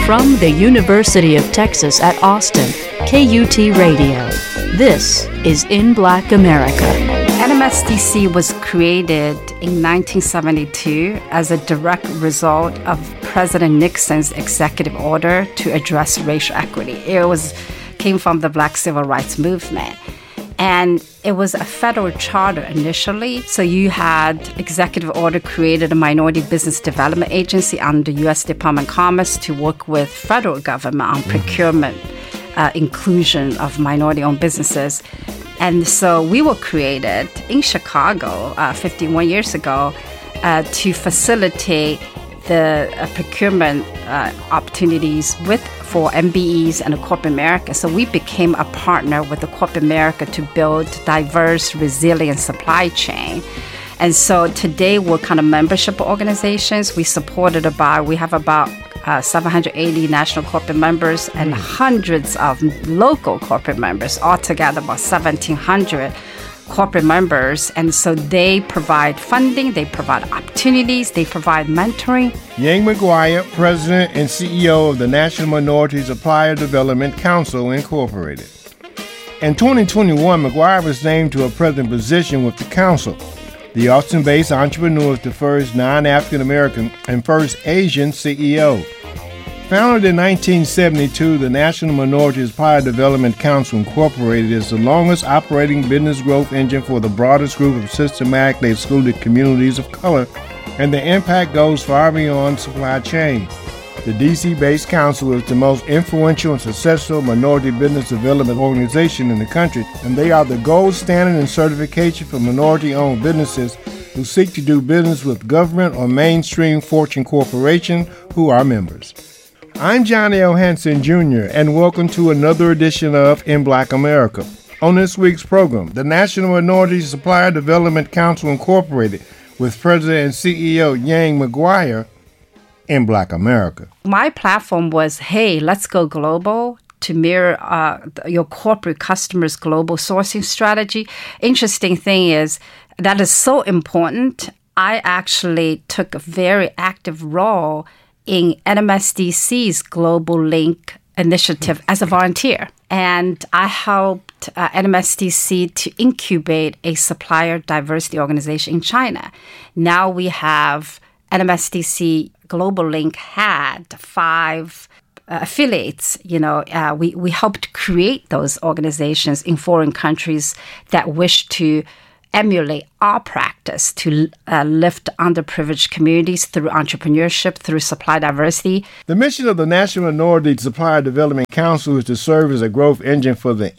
From the University of Texas at Austin, KUT Radio. This is In Black America. NMSDC was created in 1972 as a direct result of President Nixon's executive order to address racial equity. It came from the Black Civil Rights Movement. And it was a federal charter initially. So you had executive order created a minority business development agency under U.S. Department of Commerce to work with federal government on procurement, inclusion of minority-owned businesses. And so we were created in Chicago 51 years ago to facilitate the procurement opportunities for MBEs and corporate America. So we became a partner with the corporate America to build diverse, resilient supply chain. And so today we're kind of membership organizations. We have about 780 national corporate members and hundreds of local corporate members, altogether about 1,700 corporate members. And so they provide funding, they provide opportunities, they provide mentoring. Yang McGuire, President and CEO of the National Minority Supplier Development Council, Incorporated. In 2021, McGuire was named to a president position with the council. The Austin-based entrepreneur is the first non-African American and first Asian CEO. Founded in 1972, the National Minority Supplier Development Council Incorporated is the longest operating business growth engine for the broadest group of systematically excluded communities of color, and the impact goes far beyond supply chain. The D.C.-based council is the most influential and successful minority business development organization in the country, and they are the gold standard in certification for minority-owned businesses who seek to do business with government or mainstream Fortune corporation who are members. I'm Johnny L. Hanson Jr., and welcome to another edition of In Black America. On this week's program, the National Minority Supplier Development Council Incorporated with President and CEO Yang McGuire in Black America. My platform was, hey, let's go global to mirror your corporate customers' global sourcing strategy. Interesting thing is that is so important. I actually took a very active role in NMSDC's Global Link initiative as a volunteer. And I helped NMSDC to incubate a supplier diversity organization in China. Now we have NMSDC Global Link had 5 affiliates. We helped create those organizations in foreign countries that wish to emulate our practice to lift underprivileged communities through entrepreneurship, through supply diversity. The mission of the National Minority Supplier Development Council is to serve as a growth engine for the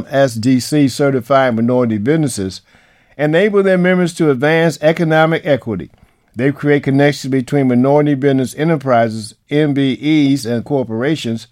NMSDC certified minority businesses, enable their members to advance economic equity. They create connections between minority business enterprises, MBEs and corporations,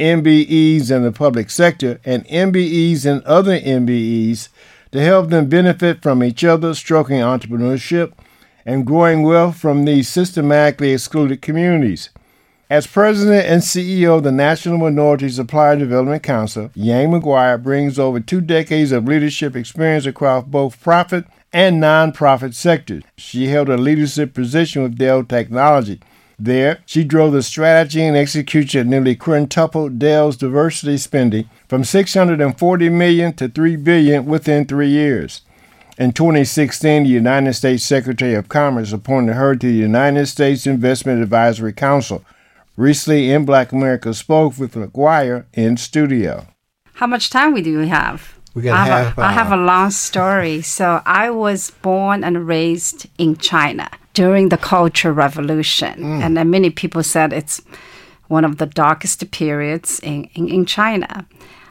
MBEs and the public sector, and MBEs and other MBEs to help them benefit from each other, stroking entrepreneurship and growing wealth from these systematically excluded communities. As President and CEO of the National Minority Supplier Development Council, Yang McGuire brings over 2 decades of leadership experience across both profit and nonprofit sectors. She held a leadership position with Dell Technology. There, she drove the strategy and execution that nearly quintupled Dell's diversity spending from $640 million to $3 billion within 3 years. In 2016, the United States Secretary of Commerce appointed her to the United States Investment Advisory Council. Recently, In Black America spoke with McGuire in studio. How much time do we have? We got half hour. I have a long story. So I was born and raised in China during the Cultural Revolution. And then many people said it's one of the darkest periods in China.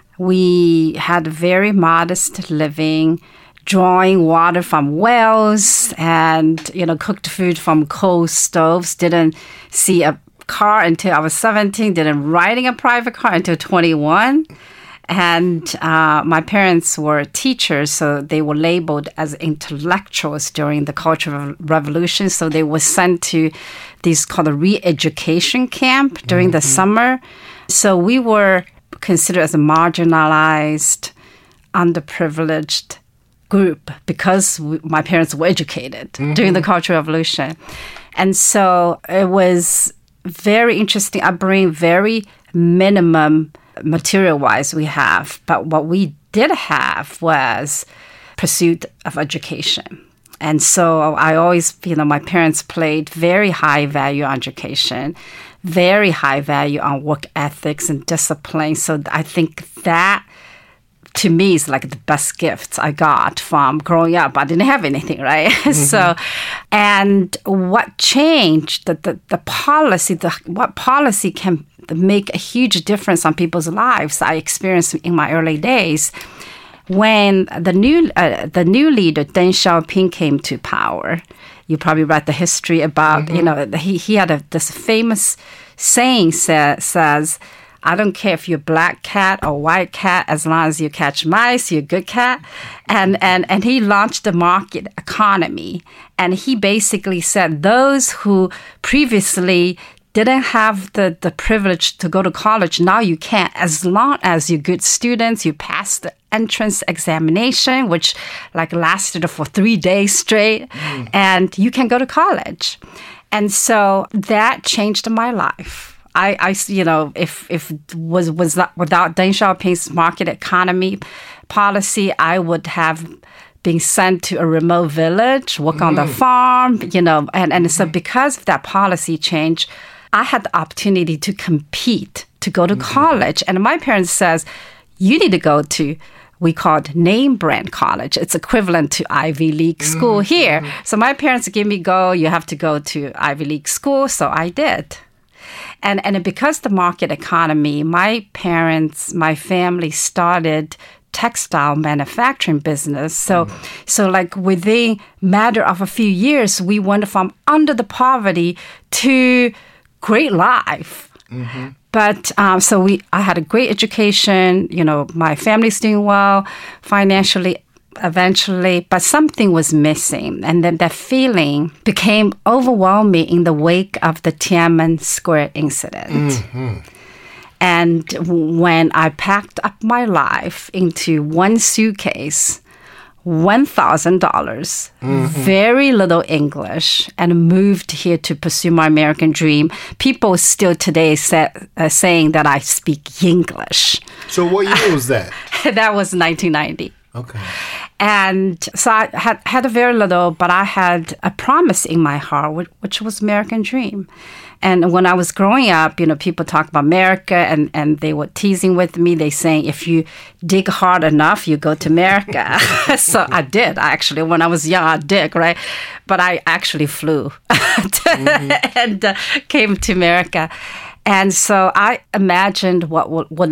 We had very modest living, drawing water from wells and, cooked food from coal stoves. Didn't see a car until I was 17. Didn't riding a private car until 21. And my parents were teachers, so they were labeled as intellectuals during the Cultural Revolution. So they were sent to these called a re-education camp during the summer. So we were considered as a marginalized, underprivileged group because my parents were educated during the Cultural Revolution. And so it was very interesting upbringing, very minimum material-wise we have. But what we did have was pursuit of education. And so I always, my parents played very high value on education, very high value on work ethics and discipline. So I think that, to me, is like the best gifts I got from growing up. I didn't have anything, right? Mm-hmm. So, and what changed, the policy, what policy can make a huge difference on people's lives, I experienced in my early days. When the new leader, Deng Xiaoping, came to power, you probably read the history about, he had this famous saying says, I don't care if you're black cat or white cat, as long as you catch mice, you're a good cat. And he launched the market economy. And he basically said those who previously didn't have the privilege to go to college, now you can, as long as you're good students, you pass the entrance examination, which lasted for 3 days straight, and you can go to college. And so that changed my life. If it was without Deng Xiaoping's market economy policy, I would have been sent to a remote village, work on the farm, and so because of that policy change, I had the opportunity to compete, to go to college. And my parents says, you need to go to, we called name brand college. It's equivalent to Ivy League school here. So my parents gave me you have to go to Ivy League school. So I did. And because the market economy, my family started textile manufacturing business. So within matter of a few years, we went from under the poverty to great life. But I had a great education. My family's doing well financially eventually, but something was missing. And then that feeling became overwhelming in the wake of the Tiananmen Square incident. And when I packed up my life into one suitcase, $1,000, very little English, and moved here to pursue my American dream. People still today saying that I speak English. So what year was that? That was 1990. Okay. And so I had a very little, but I had a promise in my heart, which was American dream. And when I was growing up, people talk about America, and they were teasing with me. They saying, if you dig hard enough, you go to America. So I did, actually. When I was young, I did, right? But I actually flew and came to America. And so I imagined what would